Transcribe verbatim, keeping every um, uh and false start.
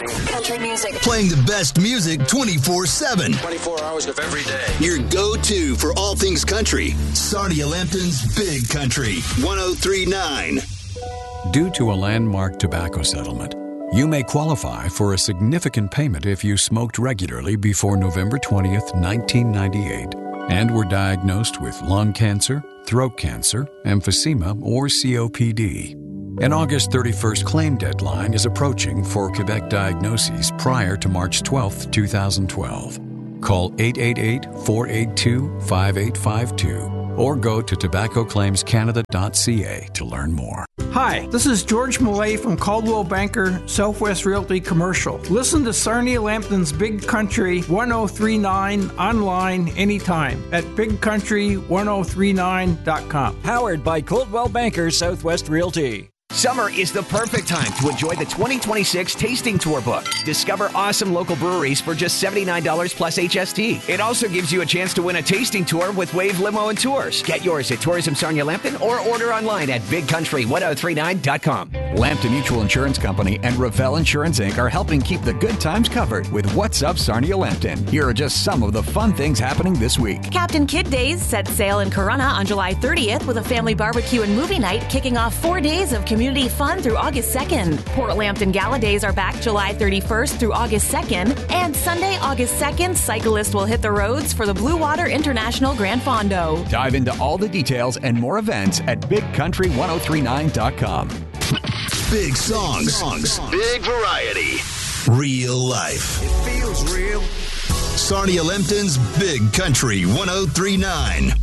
Country music. Playing the best music twenty-four seven. twenty-four hours of every day. Your go-to for all things country. Sarnia Lambton's Big Country, one oh three point nine. Due to a landmark tobacco settlement, you may qualify for a significant payment if you smoked regularly before November twentieth, nineteen ninety-eight, and were diagnosed with lung cancer, throat cancer, emphysema, or C O P D. An August thirty-first claim deadline is approaching for Quebec diagnoses prior to March twelfth, twenty twelve. Call eight eight eight, four eight two, five eight five two or go to tobacco claims canada dot c a to learn more. Hi, this is George Millay from Caldwell Banker Southwest Realty Commercial. Listen to Sarnia Lambton's Big Country one oh three point nine online anytime at big country one oh three nine dot com. Powered by Coldwell Banker Southwest Realty. Summer is the perfect time to enjoy the twenty twenty-six Tasting Tour book. Discover awesome local breweries for just seventy-nine dollars plus H S T. It also gives you a chance to win a tasting tour with Wave Limo and Tours. Get yours at Tourism Sarnia Lambton or order online at big country one oh three nine dot com. Lambton Mutual Insurance Company and Ravel Insurance Incorporated are helping keep the good times covered with What's Up Sarnia Lambton. Here are just some of the fun things happening this week. Captain Kidd Days set sail in Corunna on July thirtieth with a family barbecue and movie night kicking off four days of community fun through August second. Port Lambton Gala Days are back July thirty-first through August second. And Sunday, August second, cyclists will hit the roads for the Blue Water International Grand Fondo. Dive into all the details and more events at big country one oh three nine dot com. Big songs, songs, big variety, real life. It feels real. Sarnia Lambton's Big Country one oh three point nine.